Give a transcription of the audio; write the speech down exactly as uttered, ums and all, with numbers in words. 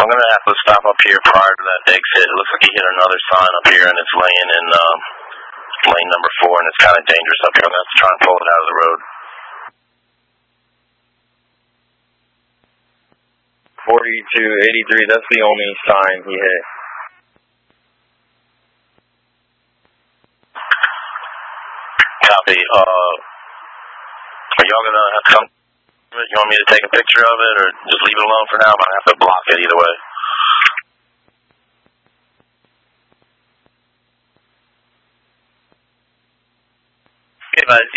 I'm going to have to stop up here prior to that exit. It looks like he hit another sign up here, and it's laying in um, lane number four, and it's kind of dangerous up here. I'm going to have to try and pull it out of the road. forty-two eighty-three, that's the only sign he hit. Copy. Uh, are y'all going to have to come? You want me to take a picture of it, or just leave it alone for now? I'm going to have to block it either way. Okay, bud.